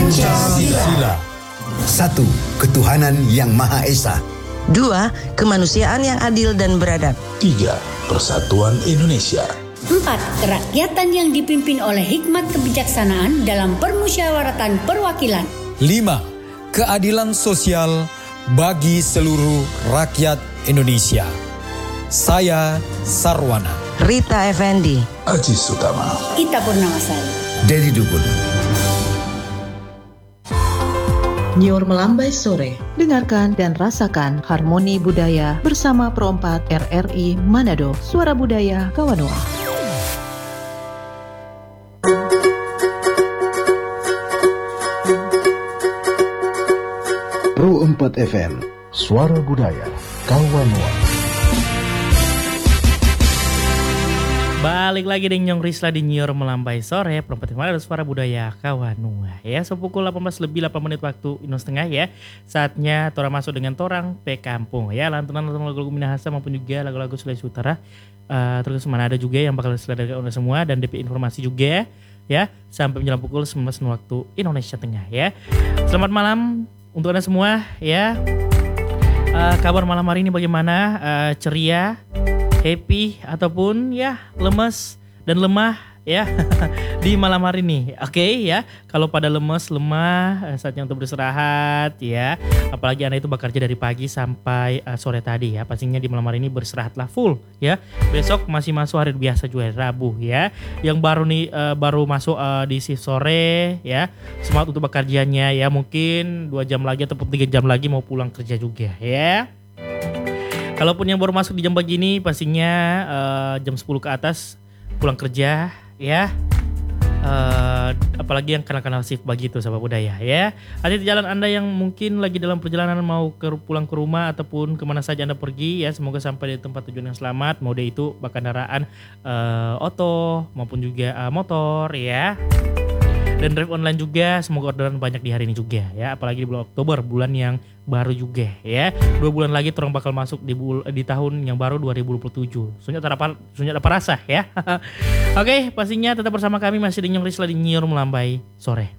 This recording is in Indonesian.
Pancasila. 1. Ketuhanan yang Maha Esa. 2. Kemanusiaan yang adil dan beradab. 3. Persatuan Indonesia. 4. Kerakyatan yang dipimpin oleh hikmat kebijaksanaan dalam permusyawaratan perwakilan. 5. Keadilan sosial bagi seluruh rakyat Indonesia. Saya Sarwana. Rita Effendi. Aji Sutama. Ita Purnamasari. Dedi Dukun. Nyiur Melambai Sore. Dengarkan dan rasakan harmoni budaya bersama Pro 4 RRI Manado, Suara Budaya Kawanoa. Pro 4 FM, Suara Budaya Kawanoa. Balik lagi dengan Nyong Risla di Nyiur Melambai Sore, Perempat Manado Suara Budaya Kawanua. Ya, sepukul 18 lebih 8 menit waktu Indonesia Tengah ya. Saatnya Torang masuk dengan Torang Pe Kampung ya. Lantunan lagu-lagu Minahasa maupun juga lagu-lagu Sulawesi Utara. Terus mana ada juga yang bakal diselenggarakan oleh semua dan DP informasi juga ya. Sampai menjelang pukul 19 waktu Indonesia Tengah ya. Selamat malam untuk Anda semua ya. Kabar malam hari ini bagaimana? Ceria, happy ataupun ya lemes dan lemah ya di malam hari ini. Oke ya, kalau pada lemes, lemah, saatnya untuk beristirahat ya. Apalagi Anda itu bekerja dari pagi sampai sore tadi ya. Pastinya di malam hari ini beristirahatlah full ya. Besok masih masuk hari biasa juga Rabu ya. Yang baru nih baru masuk di shift sore ya. Semangat untuk bekerjanya ya. Mungkin 2 jam lagi ataupun 3 jam lagi mau pulang kerja juga ya. Kalaupun yang baru masuk di jam begini pastinya jam 10 ke atas pulang kerja ya. Apalagi yang kenal-kenal shift begitu sahabat budaya ya. Hati-hati jalan Anda yang mungkin lagi dalam perjalanan mau pulang ke rumah ataupun kemana saja Anda pergi ya. Semoga sampai di tempat tujuan yang selamat. Mode itu kendaraan oto maupun juga motor ya. Dan drive online juga, semoga orderan banyak di hari ini juga ya. Apalagi di bulan Oktober, bulan yang baru juga ya. 2 bulan lagi orang bakal masuk di tahun yang baru 2027. Sunyak apa rasa ya. Oke, pastinya tetap bersama kami masih di Nyong Risla di Nyiur Melambai Sore.